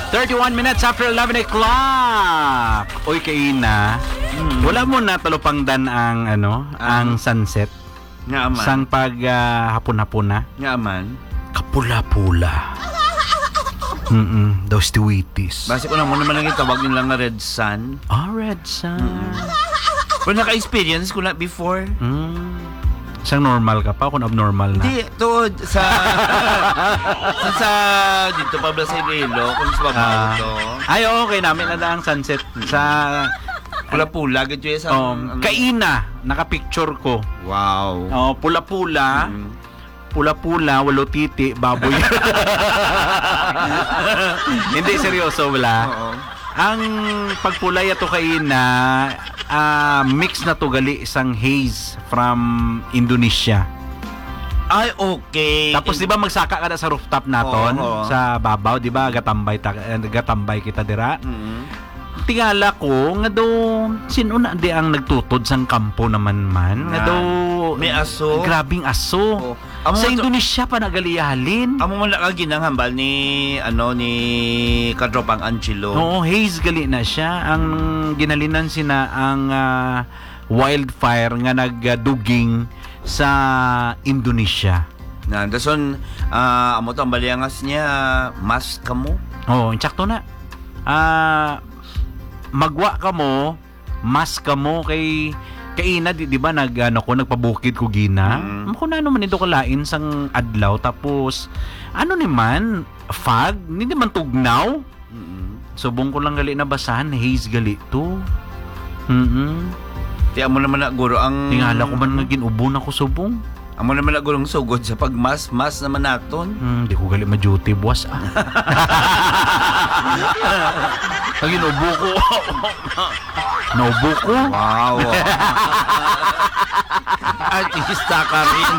31 minutes after 11 o'clock. Uy, kaina. Wala mo na talupangdan ang ang sunset. Nga aman. Sang pag hapon-hapon na. Nga aman. Kapula-pula. Those tweeties. Basi ko lang mo naman lang itawag nila nga red sun. Red sun. Pero naka-experience ko na before. Isang normal ka pa kung abnormal na. Hindi, to sa dito pa ba sa Iloilo, kung sa babaw to. Ay, okay namin na ang sunset sa Pula-pula, gadyo sa... kaina, nakapicture ko. Wow. Pula-pula. Pula-pula, walo titi, baboy. Hindi, seryoso, wala. Oo. Ang pagpulay ato kaina, mix na to gali isang haze from Indonesia. Ay, okay. Tapos di ba magsaka ka na sa rooftop naton sa babaw, di ba? Gatambay kita dira. Tingala ko nga do sino na di ang nagtutod sang kampo naman man nga do may aso. Grabing aso. Sa Indonesia pa nagalihalin. Amo man ka ginanghambal ni ni Kadropang Angelo. Oo, haze gali na siya. Ang ginalinan sina ang wildfire nga nagduging sa Indonesia. Na dason amo to ang baliangas niya mas kamo. Oo, insakto na. Magwa ka mo, mas ka mo kay kaina di ba nagpabukid ko gina. Ko na naman ito kalain sang adlaw tapos ni man fog, hindi man tugnaw. Subong ko lang gali na basahan, haze gali to. Tiyan mo naman na guro ang tingala ko man nga ginubo na ko subong. Amo naman na gurong sugod sa pagmas naman naton. Di ko gali ma-duty boss. Pag inubo ko. Naubo ko. Wow. Artista ka rin.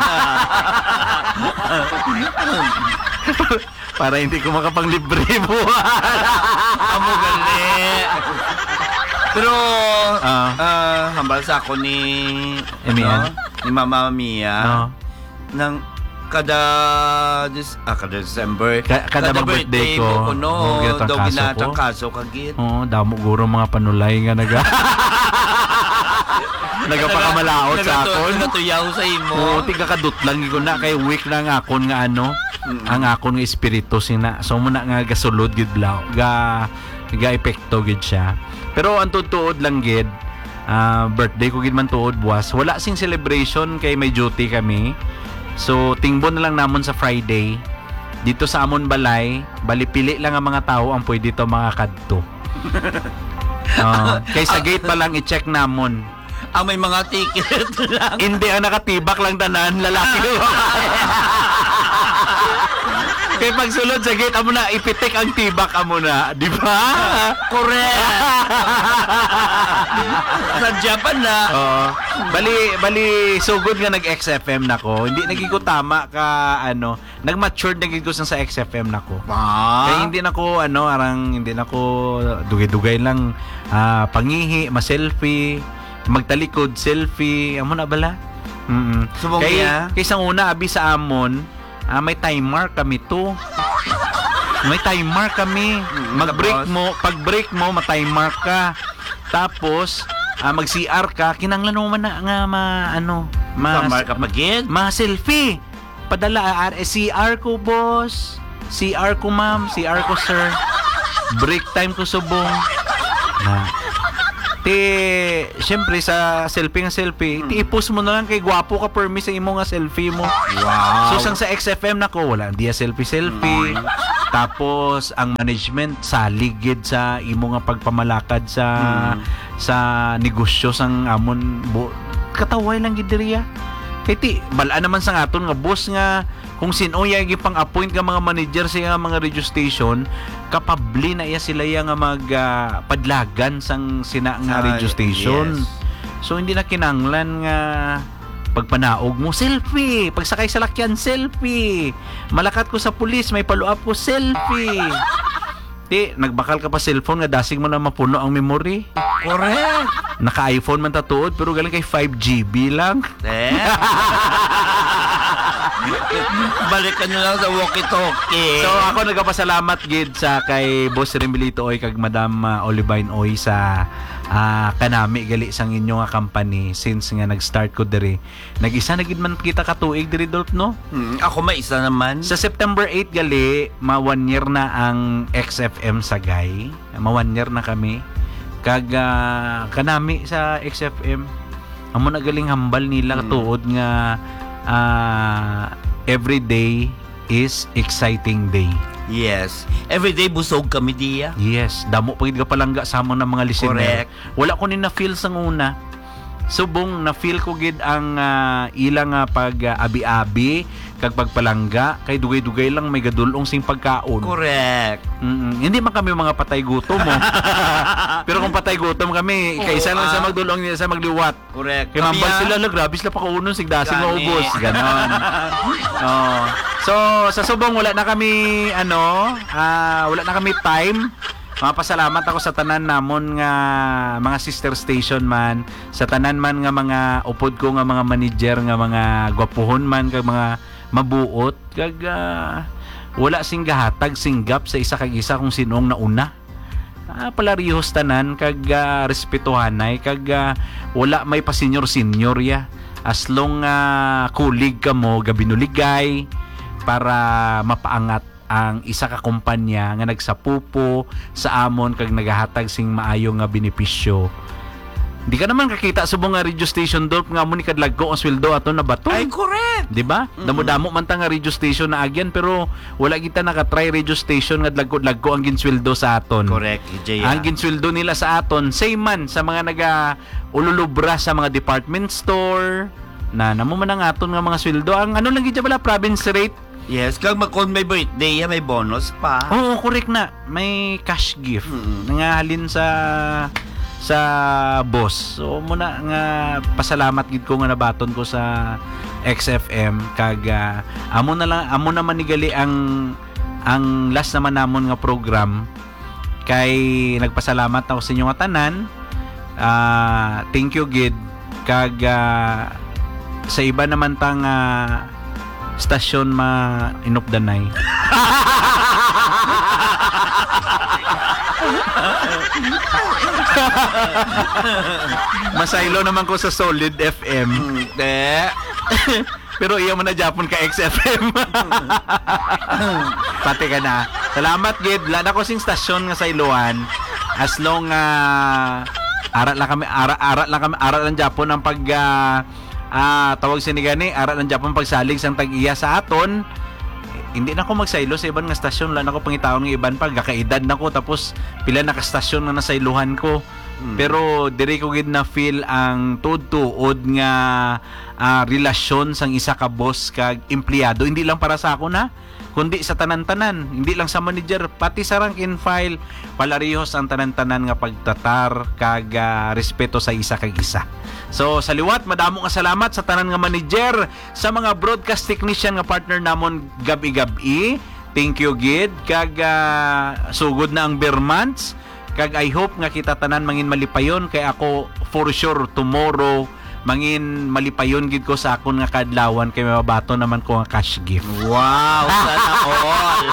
Para hindi ko makapanglibre mo. Amo gali. Pero hambal sa ako ni ni Mama Mia ng kada December kada birthday ko daw ginatang kaso kagit. Damo guro mga panulay nga nagapakamalaot sa akon. Nagatuyaw sa imo. Tiga kadut lang ko na kay week na nga akon nga ang akon nga espiritu sina. So mo na nga gasulod gid blaw. Ga epekto gid siya. Pero ang tutuod lang gid, birthday ko gid man tuod buwas. Wala sing celebration kay may duty kami. So tingbon na lang namon sa Friday. Dito sa amon balay, balipili lang ang mga tao ang pwede to mga kadto. Kay sa gate pa lang i-check namon. May mga ticket lang. Hindi, ang nakatibak lang tanan, lalaki. Kaya pagsulod sa gate, amo na, ipitik ang tibak amo na. Di ba? Correct! Sa Japan na. Bali, sugod nga nag-XFM na ko. Hindi naging ko tama ka, nag-matured naging ko sa XFM na ko. Kaya hindi na ko, hindi na ko dugay-dugay lang, pangihi, ma-selfie, magtalikod, selfie, amo na bala? Subong niya? Kaysa una, abi sa amon, may timer kami to. May timer kami. Pag break mo, ma-timer ka. Tapos, mag-CR ka, kinanglan mo man na nga ma-CR ka pagid? Ma-selfie. Padala, CR ko, boss. CR ko, ma'am. CR ko, sir. Break time ko, subong. Siyempre sa selfie, i-post mo na lang kay gwapo ka permis sa imo nga selfie mo. Wow. So sang sa XFM nako wala dia selfie. Tapos ang management saligid sa imo nga pagpamalakad sa negosyo sang amon kataway lang gid diriya. Kay balaan naman sa aton nga boss nga kung sino ya gipang appoint nga mga manager sa mga radio station, kapabli na iya sila nga padlagan sang sina nga radio station. Yes. So hindi na kinanglan nga pagpanaog mo selfie, pagsakay sa lakyan selfie, malakat ko sa pulis may follow up ko selfie. Nagbakal ka pa cellphone nga dasig mo na mapuno ang memory. Correct. Naka-iPhone man tatuod pero galing kay 5 GB lang. Balik ka na lang sa walkie-talkie. So ako nagpasalamat gid sa kay Boss Remilito Oy kag Madam Olivine Oy sa kanami gali sang inyo nga company since nga nag-start ko diri. Nag-isa na gid man kita ka tuig diri Dolph no? Ako may isa naman. Sa September 8 gali, ma 1 year na ang XFM Sagay. Ma 1 year na kami. Kag kanami sa XFM. Amo na galing hambal nila tuod nga every day is exciting day. Yes. Everyday busog kami diya. Yes, damo pagid ka palangga sa among mga listener. Correct. Wala ko ni na-feel sang una. Subong na-feel ko gid ang ilang pag abi-abi kag pagpalangga kay dugay-dugay lang may gadulong sing pagkaon. Correct. Hindi man kami mga patay gutom mo. Pero kung patay gutom kami, kaysa lang sa magdulong niya sa magliwat. Correct. Kaya mambal sila, grabe sila pakaunon, sigdasing maubos. Ganon. Oh. So, sa subong, wala na kami, wala na kami time. Mapasalamat ako sa tanan namon nga mga sister station man, sa tanan man nga mga upod ko nga mga manager nga mga gwapuhon man kag mga mabuot kag wala sing gahatag singgap sa isa kag isa kung sinong nauna. Palarihos tanan kag respetuhanay kag wala may pa senior ya. As long kulig ka mo gabinuligay para mapaangat ang isa ka kumpanya nga nagsapupo sa amon kag nagahatag sing maayo nga benepisyo. Di ka naman kakita subong nga radio station Dolph nga mo ni kadlagko ang sweldo ato na bato. Ay, correct. Di ba? Damo-damo man ta nga radio station na agyan pero wala kita nakatry radio station nga dlagko ang ginsweldo sa aton. Correct, EJ. Ang ginsweldo nila sa aton same man sa mga ululubra sa mga department store na namo man ang aton nga mga sweldo. Ang ano lang gid pala province rate. Yes, kag kung may birthday, may bonus pa. Oo, correct na. May cash gift. Nangahalin sa boss. So muna nga pasalamat gid ko nga nabaton ko sa XFM kag amo naman ni gali ang last naman namon nga program kay nagpasalamat ako sa inyo nga tanan. Thank you gid kag sa iba naman tang stasyon inupdanay. Masaylo naman ko sa Solid FM. Pero iya mo na Japon ka XFM. Pati ka na. Salamat gid. Lada ko sing stasyon nga sayloan. As long arat lang Japon ang pag tawag sinigani arat lang Japon pagsalig sang tag-iya sa aton. Hindi na ako magsaylo sa iban nga stasyon. Wala na ako pangitaon ng iban pa. Gakaedad na ko. Tapos pila na ka-stasyon na nasayluhan ko. Pero diri ko gid na feel ang tuod nga relasyon sang isa ka boss kag empleyado. Hindi lang para sa ako na. Kundi sa tanan-tanan. Hindi lang sa manager. Pati sa rank and file. Palarihos ang tanan-tanan nga pagtatar kag respeto sa isa kag isa. So sa liwat, madamo nga salamat sa tanan nga manager, sa mga broadcast technician nga partner namon gabi-gabi. Thank you gid kag sugod na ang bare months. Kag I hope nga kita tanan mangin malipayon kay ako for sure tomorrow mangin malipayon gid ko sa akon nga kadlawan kay mabato naman ko nga cash gift. Wow, sana all.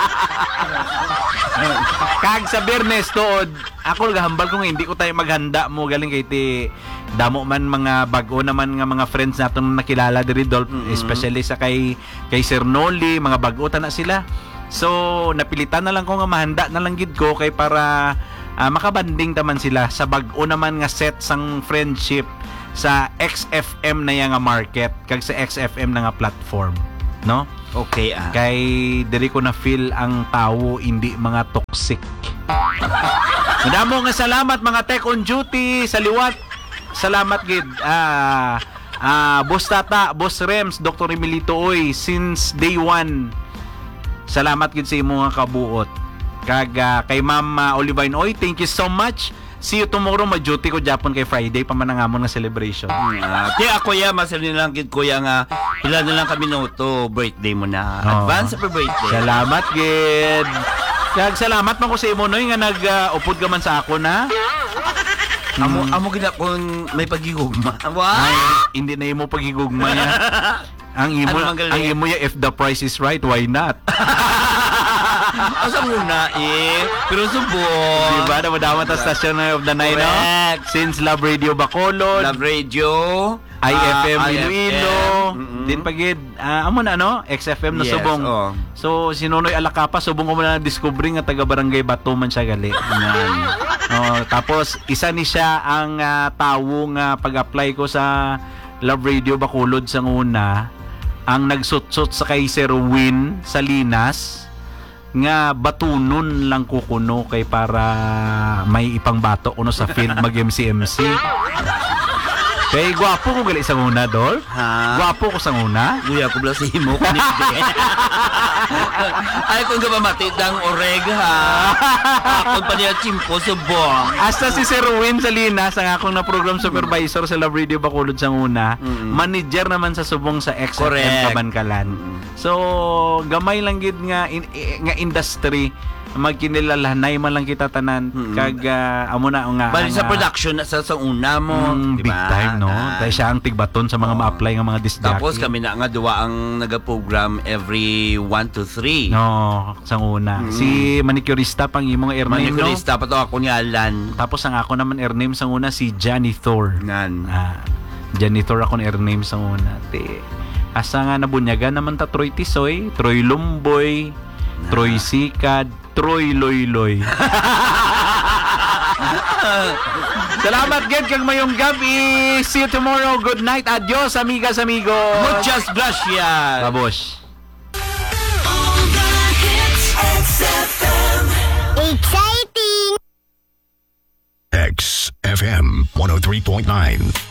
Kag sa Biyernes tuod, ako gahambal ko nga hindi ko tayo maghanda mo galing kay ti damo man mga bag-o naman nga mga friends naton nakilala diri Dolph, especially sa kay Sir Noli, mga bag-o ta na sila. So napilitan na lang ko nga mahanda na lang gid ko kay para makabanding taman sila sa bag-o naman nga set sang friendship sa XFM na yang nga market kag sa XFM na nga platform, no? Okay Kay diri ko na feel ang tao hindi mga toxic. Madamo nga salamat mga tech on duty sa liwat. Salamat gid. Boss Tata, Boss Rems, Dr. Emilito Oy since day 1. Salamat gid sa imo nga kabuot. Kag kay Ma'am Olivine Oy, thank you so much. See you tomorrow, ma-duty ko Japon kay Friday pamanangamon nga celebration. Kaya ako masabi lang kid kuya nga ilan na lang kami to birthday mo na. Advance happy birthday. Salamat gid. Kag salamat man ko sa imo noy nga nag-upod ka man sa ako na. Amo gina kung may pagigugma. Ay, hindi na imo pagigugma niya. Ang imo, Ano mang galing? ang imo ya, if the price is right, why not? Asa muna pero subok. Diba? Namadama ta station of the night, no? Correct. Since Love Radio Bacolod, Love Radio, IFM IFM, Iloilo, din pagid, amo na, no? XFM na Yes, subong. oh. So, sinunoy Alacapa, subong ko muna na-discovery nga taga Barangay Bato man siya gali. Tapos, isa ni siya ang tawo nga pag-apply ko sa Love Radio Bacolod sa una, ang nagsutsot sa kay Sir Win Salinas, nga batunon lang kukuno kay para may ipang bato uno sa field mag MC. Kay gwapo ko gali sa una, Dol. Ha? Gwapo ko sa una. Guya ko bala sa himo kunit. Ay kung ka matidang oreg ha. Ako pa niya chimpo subong. Hasta si Sir Win Salinas, ang akong na program supervisor sa Love Radio Bacolod sa una, manager naman sa subong sa XFM Correct. Kabankalan. So, gamay lang gid nga nga industry magkinilalanay man lang kita tanan kag amo na nga Bali sa production na sa una mo, di big ba? time, no? Dahil siya ang tigbaton sa mga ma-apply nga mga disc Tapos jockey. kami na nga duwa ang nagaprogram every 1 to 3. No, sa una. Si manicurista pang imong airname, no? Manicurista pa to ako ni Alan. Tapos ang ako naman airname sa una si Johnny Thor. Nan. Johnny Thor ako na airname sa una. Asa nga nabunyagan naman ta Troy Tisoy, Troy Lumboy, Troy Sikad, Troy Loyloy. Salamat gid kag mayong gabi. See you tomorrow. Good night. Adios, amigas, amigos. Muchas gracias. Babosh. All the hits. XFM. Exciting. XFM 103.9.